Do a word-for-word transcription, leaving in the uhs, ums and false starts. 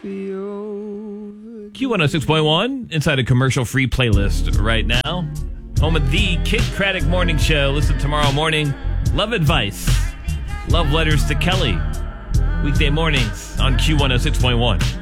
Q one oh six point one, inside a commercial-free playlist right now. Home of the Kid Craddock Morning Show. Listen tomorrow morning. Love advice. Love letters to Kelly. Weekday mornings on Q one oh six point one.